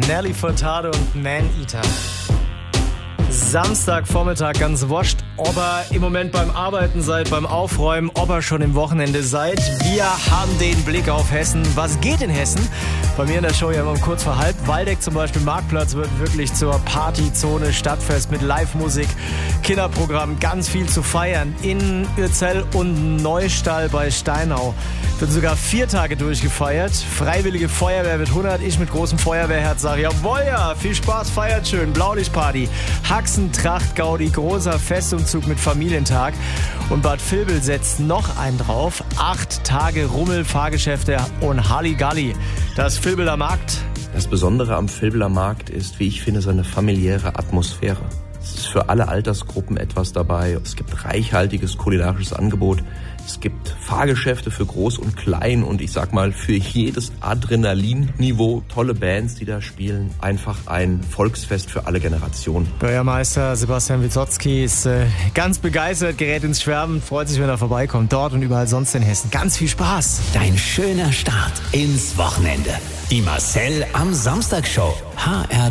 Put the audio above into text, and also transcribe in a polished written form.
Nelly Furtado und Man-Eater. Samstagvormittag, ganz wurscht, ob ihr im Moment beim Arbeiten seid, beim Aufräumen, ob ihr schon im Wochenende seid. Wir haben den Blick auf Hessen. Was geht in Hessen? Bei mir in der Show ja immer um kurz vor halb. Waldeck zum Beispiel, Marktplatz wird wirklich zur Partyzone, Stadtfest mit Live-Musik, Kinderprogramm, ganz viel zu feiern. In Uerzell und Neustall bei Steinau wird sogar 4 Tage durchgefeiert. Freiwillige Feuerwehr wird 100. Ich mit großem Feuerwehrherz sage, jawohl ja, viel Spaß, feiert schön, Blaulichtparty. Haxen, Tracht, Gaudi, großer Festumzug mit Familientag. Und Bad Vilbel setzt noch einen drauf. 8 Tage Rummel, Fahrgeschäfte und Halligalli. Das Vilbeler Markt. Das Besondere am Vilbeler Markt ist, wie ich finde, seine familiäre Atmosphäre. Es ist für alle Altersgruppen etwas dabei. Es gibt reichhaltiges kulinarisches Angebot. Es gibt Fahrgeschäfte für Groß und Klein und ich sag mal für jedes Adrenalinniveau. Tolle Bands, die da spielen. Einfach ein Volksfest für alle Generationen. Bürgermeister Sebastian Wisotzki ist ganz begeistert, gerät ins Schwärmen, freut sich, wenn er vorbeikommt. Dort und überall sonst in Hessen. Ganz viel Spaß. Dein schöner Start ins Wochenende. Die Marcel am Samstag Show. HR